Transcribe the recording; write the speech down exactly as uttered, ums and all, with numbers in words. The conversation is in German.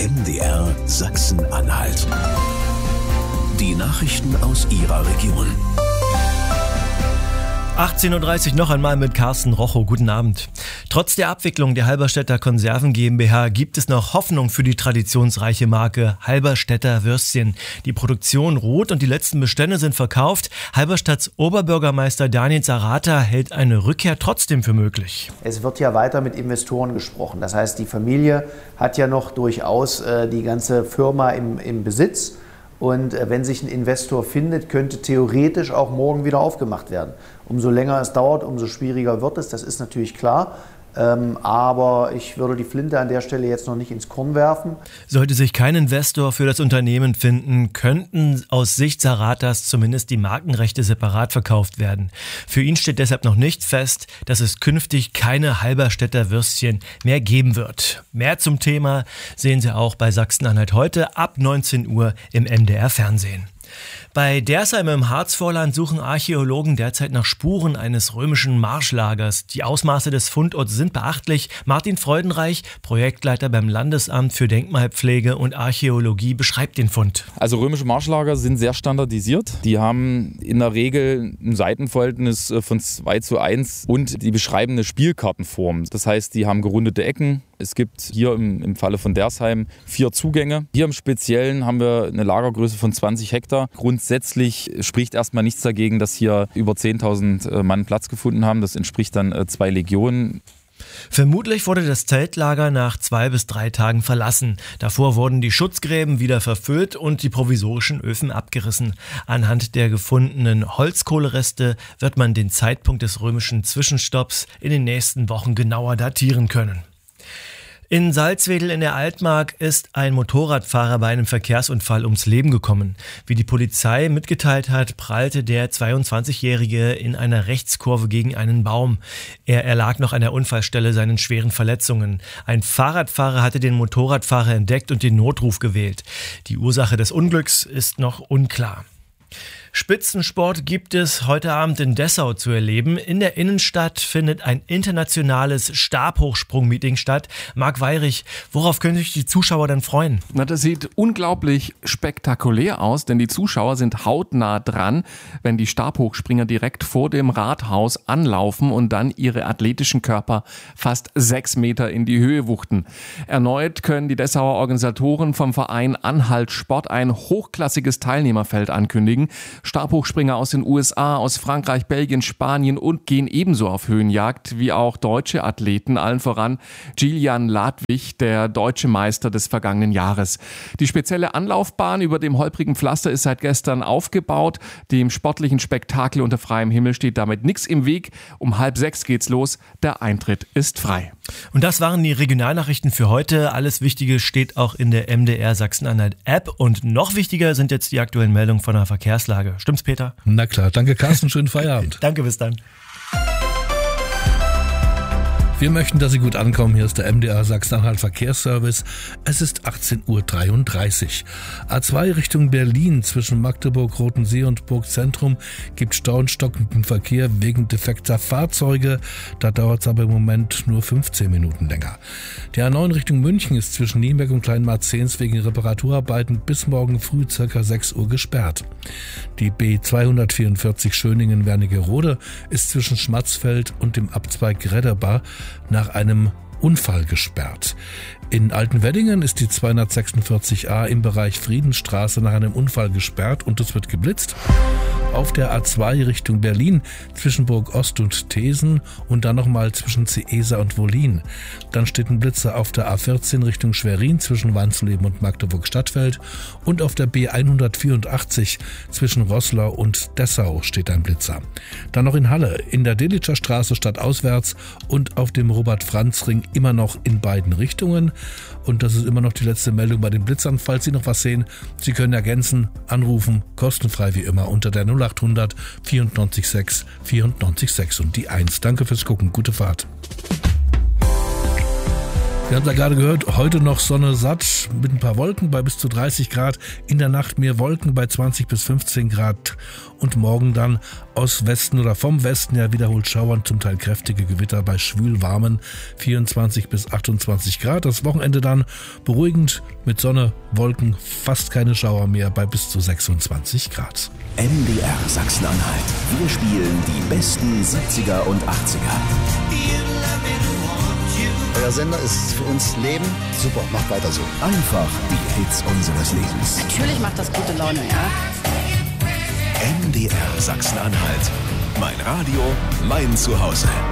M D R Sachsen-Anhalt. Die Nachrichten aus Ihrer Region. achtzehn Uhr dreißig noch einmal mit Carsten Rochow. Guten Abend. Trotz der Abwicklung der Halberstädter Konserven GmbH gibt es noch Hoffnung für die traditionsreiche Marke Halberstädter Würstchen. Die Produktion ruht und die letzten Bestände sind verkauft. Halberstadts Oberbürgermeister Daniel Zarata hält eine Rückkehr trotzdem für möglich. Es wird ja weiter mit Investoren gesprochen. Das heißt, die Familie hat ja noch durchaus äh, die ganze Firma im, im Besitz. Und wenn sich ein Investor findet, könnte theoretisch auch morgen wieder aufgemacht werden. Umso länger es dauert, umso schwieriger wird es, das ist natürlich klar. Ähm, aber ich würde die Flinte an der Stelle jetzt noch nicht ins Korn werfen. Sollte sich kein Investor für das Unternehmen finden, könnten aus Sicht Zaratas zumindest die Markenrechte separat verkauft werden. Für ihn steht deshalb noch nicht fest, dass es künftig keine Halberstädter Würstchen mehr geben wird. Mehr zum Thema sehen Sie auch bei Sachsen-Anhalt heute ab neunzehn Uhr im M D R Fernsehen. Bei Dersheim im Harzvorland suchen Archäologen derzeit nach Spuren eines römischen Marschlagers. Die Ausmaße des Fundorts sind beachtlich. Martin Freudenreich, Projektleiter beim Landesamt für Denkmalpflege und Archäologie, beschreibt den Fund. Also römische Marschlager sind sehr standardisiert. Die haben in der Regel ein Seitenverhältnis von zwei zu eins und die beschreiben eine Spielkartenform. Das heißt, die haben gerundete Ecken. Es gibt hier im, im Falle von Dersheim vier Zugänge. Hier im Speziellen haben wir eine Lagergröße von zwanzig Hektar. Grundsätzlich spricht erstmal nichts dagegen, dass hier über zehntausend Mann Platz gefunden haben. Das entspricht dann zwei Legionen. Vermutlich wurde das Zeltlager nach zwei bis drei Tagen verlassen. Davor wurden die Schutzgräben wieder verfüllt und die provisorischen Öfen abgerissen. Anhand der gefundenen Holzkohlereste wird man den Zeitpunkt des römischen Zwischenstopps in den nächsten Wochen genauer datieren können. In Salzwedel in der Altmark ist ein Motorradfahrer bei einem Verkehrsunfall ums Leben gekommen. Wie die Polizei mitgeteilt hat, prallte der zweiundzwanzigjährige in einer Rechtskurve gegen einen Baum. Er erlag noch an der Unfallstelle seinen schweren Verletzungen. Ein Fahrradfahrer hatte den Motorradfahrer entdeckt und den Notruf gewählt. Die Ursache des Unglücks ist noch unklar. Spitzensport gibt es heute Abend in Dessau zu erleben. In der Innenstadt findet ein internationales Stabhochsprung-Meeting statt. Marc Weyrich, worauf können sich die Zuschauer denn freuen? Na, das sieht unglaublich spektakulär aus, denn die Zuschauer sind hautnah dran, wenn die Stabhochspringer direkt vor dem Rathaus anlaufen und dann ihre athletischen Körper fast sechs Meter in die Höhe wuchten. Erneut können die Dessauer Organisatoren vom Verein Anhalt Sport ein hochklassiges Teilnehmerfeld ankündigen. Stabhochspringer aus den U S A, aus Frankreich, Belgien, Spanien und gehen ebenso auf Höhenjagd wie auch deutsche Athleten, allen voran Gillian Ladwig, der deutsche Meister des vergangenen Jahres. Die spezielle Anlaufbahn über dem holprigen Pflaster ist seit gestern aufgebaut. Dem sportlichen Spektakel unter freiem Himmel steht damit nichts im Weg. Um halb sechs geht's los. Der Eintritt ist frei. Und das waren die Regionalnachrichten für heute. Alles Wichtige steht auch in der M D R Sachsen-Anhalt App. Und noch wichtiger sind jetzt die aktuellen Meldungen von der Verkehrslage. Stimmt's, Peter? Na klar. Danke, Carsten. Schönen Feierabend. Danke, bis dann. Wir möchten, dass Sie gut ankommen. Hier ist der M D R Sachsen-Anhalt Verkehrsservice. Es ist achtzehn Uhr dreiunddreißig. A zwei Richtung Berlin zwischen Magdeburg, Rotensee und Burgzentrum gibt Stau und stockenden Verkehr wegen defekter Fahrzeuge. Da dauert es aber im Moment nur fünfzehn Minuten länger. Die A neun Richtung München ist zwischen Nienberg und Kleinmarzens wegen Reparaturarbeiten bis morgen früh ca. sechs Uhr gesperrt. Die B zweihundertvierundvierzig Schöningen-Wernigerode ist zwischen Schmatzfeld und dem Abzweig Redderbar nach einem Unfall gesperrt. In Altenweddingen ist die zweihundertsechsundvierzig A im Bereich Friedenstraße nach einem Unfall gesperrt und es wird geblitzt. Auf der A zwei Richtung Berlin zwischen Burg Ost und Thesen und dann nochmal zwischen Ciesa und Wollin. Dann steht ein Blitzer auf der A vierzehn Richtung Schwerin zwischen Wansleben und Magdeburg-Stadtfeld und auf der B hundertvierundachtzig zwischen Roßlau und Dessau steht ein Blitzer. Dann noch in Halle, in der Delitscher Straße stadtauswärts und auf dem Robert-Franz-Ring immer noch in beiden Richtungen. Und das ist immer noch die letzte Meldung bei den Blitzern. Falls Sie noch was sehen, Sie können ergänzen, anrufen, kostenfrei wie immer unter der null acht hundert vierundneunzig sechs vierundneunzig sechs und die eins. Danke fürs Gucken, gute Fahrt. Wir haben da gerade gehört, heute noch Sonne satt mit ein paar Wolken bei bis zu dreißig Grad. In der Nacht mehr Wolken bei zwanzig bis fünfzehn Grad. Und morgen dann aus Westen oder vom Westen ja wiederholt Schauern, zum Teil kräftige Gewitter bei schwülwarmen vierundzwanzig bis achtundzwanzig Grad. Das Wochenende dann beruhigend mit Sonne, Wolken, fast keine Schauer mehr bei bis zu sechsundzwanzig Grad. M D R Sachsen-Anhalt. Wir spielen die besten siebziger und achtziger. Euer Sender ist für uns Leben. Super, macht weiter so. Einfach die Hits unseres Lebens. Natürlich macht das gute Laune, ja. M D R Sachsen-Anhalt. Mein Radio, mein Zuhause.